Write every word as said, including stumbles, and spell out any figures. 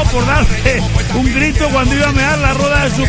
por darle un grito cuando iba a mear la rueda de su